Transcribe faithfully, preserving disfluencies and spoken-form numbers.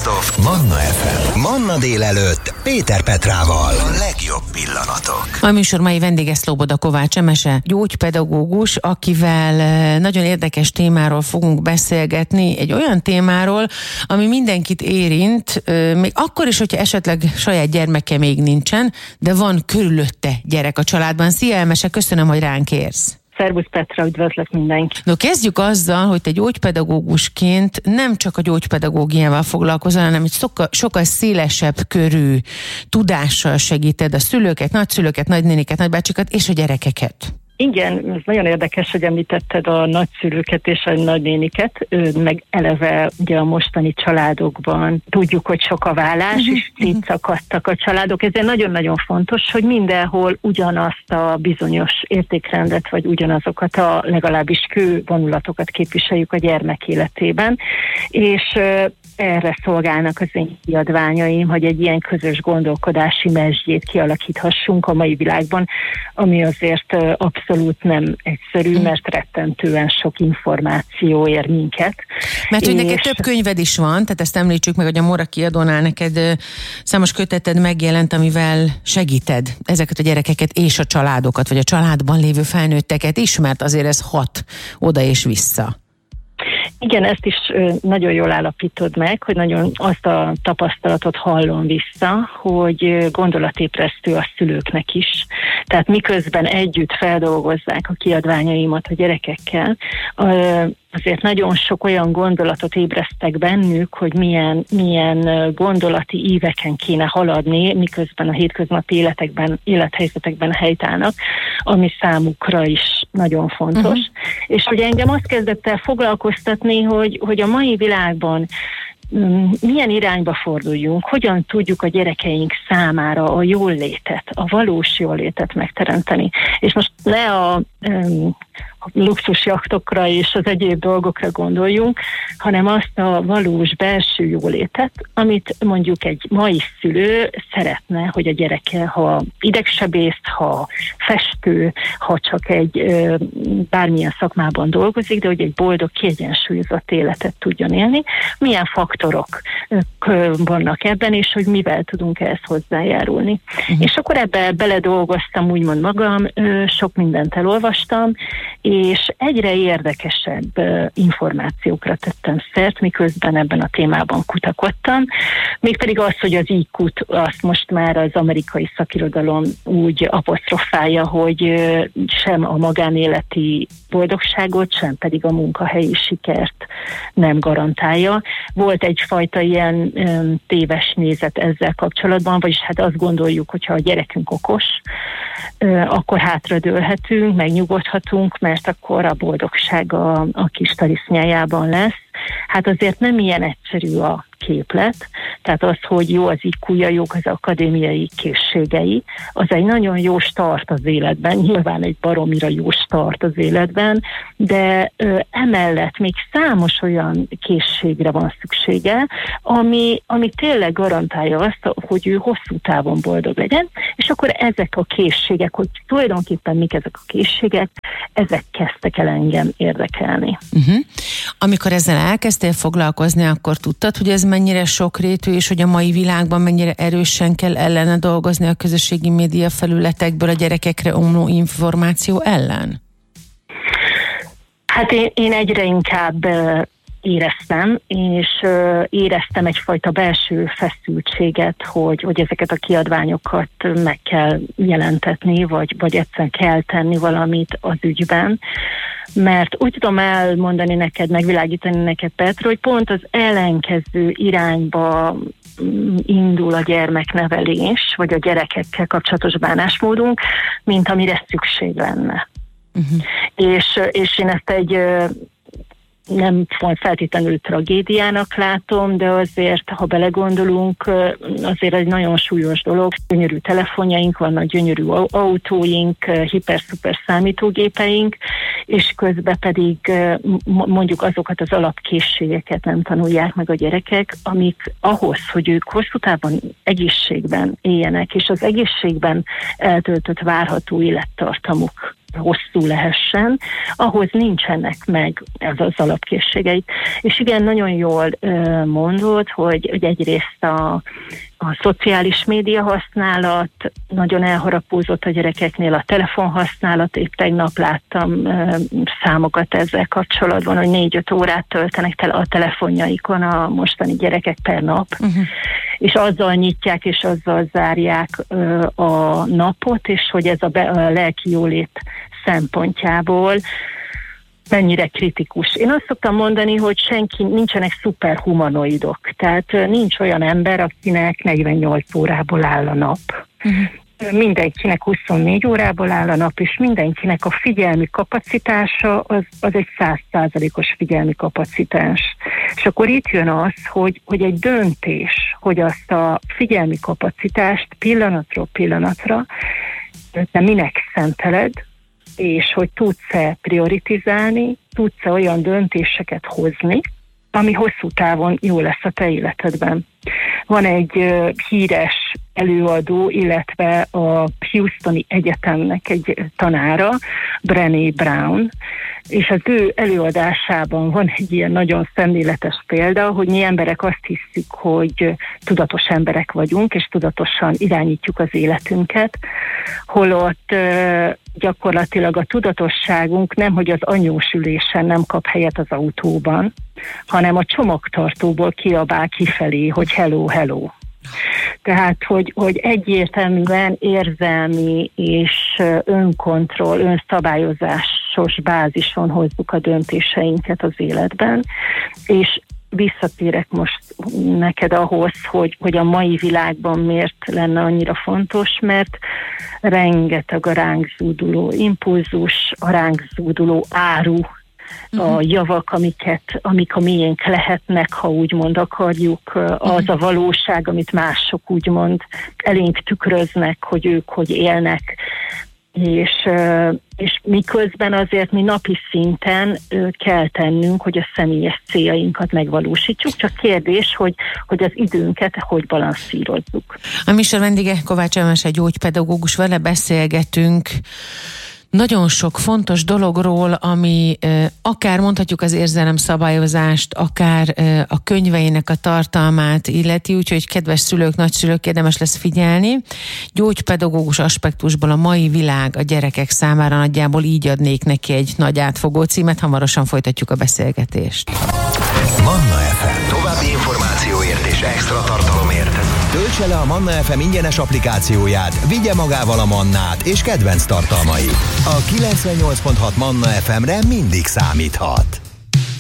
Best of Manna ef em. Manna délelőtt Péter Petrával. A legjobb pillanatok. A műsor mai vendége Szloboda Kovács Emese, gyógypedagógus, akivel nagyon érdekes témáról fogunk beszélgetni. Egy olyan témáról, ami mindenkit érint, még akkor is, hogyha esetleg saját gyermeke még nincsen, de van körülötte gyerek a családban. Szia Emese, köszönöm, hogy ránk érsz. Szervusz Petra, üdvözlök mindenkit. No, kezdjük azzal, hogy te gyógypedagógusként nem csak a gyógypedagógiával foglalkozol, hanem egy sokkal, sokkal szélesebb körű tudással segíted a szülőket, nagyszülőket, nagynéniket, nagybácsikat és a gyerekeket. Igen, ez nagyon érdekes, hogy említetted a nagyszülőket és a nagynéniket, meg eleve ugye a mostani családokban tudjuk, hogy sok a vállás, és szétszakadtak a családok. Ezért nagyon-nagyon fontos, hogy mindenhol ugyanazt a bizonyos értékrendet, vagy ugyanazokat a legalábbis kővonulatokat képviseljük a gyermek életében, és erre szolgálnak az én kiadványaim, hogy egy ilyen közös gondolkodási mezsgyét kialakíthassunk a mai világban, ami azért abszolút nem egyszerű, mert rettentően sok információ ér minket. Mert hogy neked több könyved is van, tehát ezt említsük meg, hogy a Mora kiadónál neked számos köteted megjelent, amivel segíted ezeket a gyerekeket és a családokat, vagy a családban lévő felnőtteket is, mert azért ez hat oda és vissza. Igen, ezt is nagyon jól állapítod meg, hogy nagyon azt a tapasztalatot hallom vissza, hogy gondolatébresztő a szülőknek is. Tehát miközben együtt feldolgozzák a kiadványaimat a gyerekekkel, azért nagyon sok olyan gondolatot ébresztek bennük, hogy milyen, milyen gondolati íveken kéne haladni, miközben a hétköznapi életekben, élethelyzetekben helytállnak, ami számukra is nagyon fontos. Uh-huh. És hogy engem azt kezdett el foglalkoztatni, hogy, hogy a mai világban milyen irányba forduljunk, hogyan tudjuk a gyerekeink számára a jólétet, a valós jólétet megteremteni. És most ne a um, luxusjachtokra és az egyéb dolgokra gondoljunk, hanem azt a valós belső jólétet, amit mondjuk egy mai szülő szeretne, hogy a gyereke, ha idegsebészt, ha festő, ha csak egy bármilyen szakmában dolgozik, de hogy egy boldog, kiegyensúlyozott életet tudjon élni. Milyen faktorok vannak ebben, és hogy mivel tudunk ehhez hozzájárulni. Uh-huh. És akkor ebbe beledolgoztam úgymond magam, sok mindent elolvastam, és egyre érdekesebb információkra tettem szert, miközben ebben a témában kutakodtam. Mégpedig az, hogy az í kút azt most már az amerikai szakirodalom úgy apostrofálja, hogy sem a magánéleti boldogságot, sem pedig a munkahelyi sikert nem garantálja. Volt egyfajta ilyen um, téves nézet ezzel kapcsolatban, vagyis hát azt gondoljuk, hogyha a gyerekünk okos, uh, akkor hátradőlhetünk, megnyugodhatunk, mert akkor a boldogság a, a kis tarisznyájában lesz. Hát azért nem ilyen egyszerű a képlet, tehát az, hogy jó az í kúja, jók az akadémiai készségei, az egy nagyon jó start az életben, nyilván egy baromira jó start az életben, de ö, emellett még számos olyan készségre van szüksége, ami, ami tényleg garantálja azt, hogy ő hosszú távon boldog legyen, és akkor ezek a készségek, hogy tulajdonképpen mik ezek a készségek, ezek kezdtek el engem érdekelni. Uh-huh. Amikor ezzel elkezdtél foglalkozni, akkor tudtad, hogy ez mennyire sokrétű, és hogy a mai világban mennyire erősen kell ellene dolgozni a közösségi média felületekből a gyerekekre omló információ ellen? Hát én, én egyre inkább éreztem, és éreztem egyfajta belső feszültséget, hogy, hogy ezeket a kiadványokat meg kell jelentetni, vagy, vagy egyszerűen kell tenni valamit az ügyben. Mert úgy tudom elmondani neked, megvilágítani neked, Petra, hogy pont az ellenkező irányba indul a gyermeknevelés, vagy a gyerekekkel kapcsolatos bánásmódunk, mint amire szükség lenne. Uh-huh. És, és én ezt egy nem feltétlenül tragédiának látom, de azért, ha belegondolunk, azért egy nagyon súlyos dolog. Gyönyörű telefonjaink vannak, gyönyörű autóink, hiper-szuper számítógépeink, és közben pedig mondjuk azokat az alapkészségeket nem tanulják meg a gyerekek, amik ahhoz, hogy ők hosszú távon egészségben éljenek, és az egészségben eltöltött várható élettartamuk hosszú lehessen, ahhoz nincsenek meg ez az alapkészségeik. És igen, nagyon jól mondod, hogy, hogy egyrészt a A szociális média használat nagyon elharapózott a gyerekeknél, a telefonhasználat, épp tegnap láttam e, számokat ezzel kapcsolatban, hogy négy-öt órát töltenek tele a telefonjaikon a mostani gyerekek per nap, uh-huh. és azzal nyitják, és azzal zárják e, a napot, és hogy ez a, be, a lelki jólét szempontjából mennyire kritikus. Én azt szoktam mondani, hogy senki, nincsenek szuperhumanoidok, tehát nincs olyan ember, akinek negyvennyolc órából áll a nap. Uh-huh. Mindenkinek huszonnégy órából áll a nap, és mindenkinek a figyelmi kapacitása az, az egy száz százalékos figyelmi kapacitás. És akkor itt jön az, hogy, hogy egy döntés, hogy azt a figyelmi kapacitást pillanatról pillanatra te minek szenteled, és hogy tudsz-e prioritizálni, tudsz-e olyan döntéseket hozni, ami hosszú távon jó lesz a te életedben. Van egy uh, híres előadó, illetve a Houstoni Egyetemnek egy tanára, Brené Brown, és az ő előadásában van egy ilyen nagyon szemléletes példa, hogy mi emberek azt hiszük, hogy tudatos emberek vagyunk, és tudatosan irányítjuk az életünket, holott uh, gyakorlatilag a tudatosságunk nem, hogy az anyósülésen nem kap helyet az autóban, hanem a csomagtartóból kiabál kifelé, hogy hello, hello. Tehát, hogy, hogy egyértelműen érzelmi és önkontroll, önszabályozásos bázison hozzuk a döntéseinket az életben, és visszatérek most neked ahhoz, hogy, hogy a mai világban miért lenne annyira fontos, mert rengeteg a ránk zúduló impulzus, a ránk zúduló áru, a javak, amiket, amik a miénk lehetnek, ha úgymond akarjuk, az a valóság, amit mások úgymond elénk tükröznek, hogy ők hogy élnek, és, és miközben azért mi napi szinten kell tennünk, hogy a személyes céljainkat megvalósítsuk, csak kérdés, hogy, hogy az időnket hogy balanszírozzuk. A műsor vendége Kovács Emese gyógypedagógus, vele beszélgetünk nagyon sok fontos dologról, ami eh, akár mondhatjuk az érzelemszabályozást, akár eh, a könyveinek a tartalmát illeti, úgyhogy kedves szülők, nagyszülők, érdemes lesz figyelni. Gyógypedagógus aspektusból a mai világ a gyerekek számára, nagyjából így adnék neki egy nagy átfogó címet, hamarosan folytatjuk a beszélgetést. Manna ef em. További információért és extra tartalomért töltse le a Manna ef em ingyenes applikációját, vigye magával a Mannát és kedvenc tartalmait. A kilencvennyolc pont hat Manna ef emre mindig számíthat.